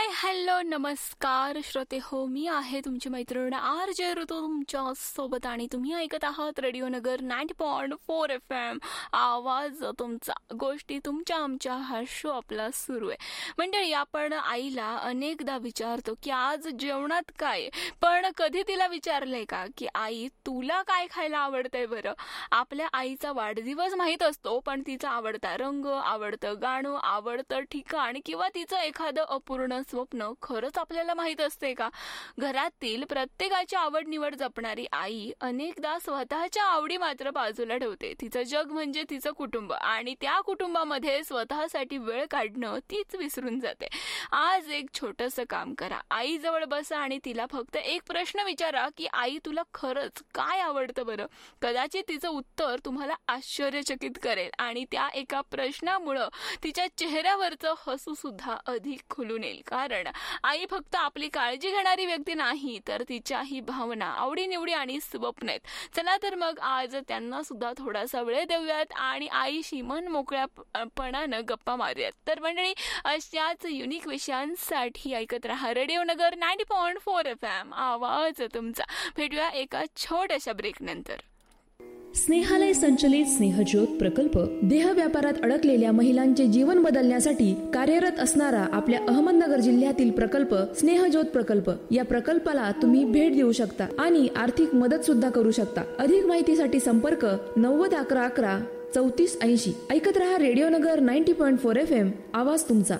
Hi hello नमस्कार श्रोते हो, मी आहे तुमची मैत्रीण RJ ऋतू तुमच्या सोबत आणि तुम्ही ऐकत आहात रेडिओ नगर 90.4 FM. आवाज तुमचा, गोष्टी तुमच्या आमच्या, हा शो आपला सुरू आहे. मंडळी, आपण आईला अनेकदा विचारतो की आज जेवणात काय, पण कधी तिला विचारलंय का की आई तुला काय खायला आवडतंय बरं? आपल्या आईचा वाढदिवस माहीत असतो, पण तिचा आवडता रंग, आवडतं गाणं, आवडतं ठिकाण किंवा तिचं एखादं अपूर्ण स्वप्न खरंच आपल्याला माहित असते का? घरातील प्रत्येकाची आवड निवड जपणारी आई अनेकदा स्वतःच्या आवडी मात्र बाजूला ठेवते. तिचं जग म्हणजे तिचं कुटुंब आणि त्या कुटुंबामध्ये स्वतःसाठी वेळ काढणं तीच विसरून जाते. आज एक छोटंसं काम करा. आई जवळ बसा आणि तिला फक्त एक प्रश्न विचारा की आई तुला खरंच काय आवडतं बरं? कदाचित तिचं उत्तर तुम्हाला आश्चर्यचकित करेल आणि त्या एका प्रश्नामुळं तिच्या चेहऱ्यावरचं हसू सुद्धा अधिक खुलून येईल. कारण आई फक्त आपली काळजी घेणारी व्यक्ती नाही, तर तिच्याही भावना, आवडीनिवडी आणि स्वप्न आहेत. चला तर मग आज त्यांना सुद्धा थोडासा वेळ देऊयात आणि आईशी मन मोकळ्यापणानं गप्पा मारूयात. तर मंडळी, अशाच युनिक विषयांसाठी ऐकत रहा रेडिओ नगर 90.4 FM. आवाज तुमचा. भेटूया एका छोट्याशा ब्रेक नंतर. स्नेहालय संचलित स्नेहज्योत प्रकल्प देह व्यापारात अडकलेल्या महिलांचे जीवन बदलण्यासाठी कार्यरत असणारा आपल्या अहमदनगर जिल्ह्यातील प्रकल्प स्नेहज्योत प्रकल्प. या प्रकल्पाला तुम्ही भेट देऊ शकता आणि आर्थिक मदत सुद्धा करू शकता. अधिक माहितीसाठी संपर्क 90 11 11 34 80. ऐकत रहा रेडिओ नगर 90.4 FM. आवाज तुमचा.